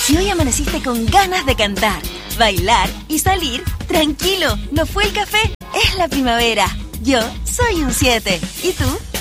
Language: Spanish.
Si hoy amaneciste con ganas de cantar, bailar y salir, tranquilo, no fue el café, es la primavera. Yo soy un 7. ¿Y tú?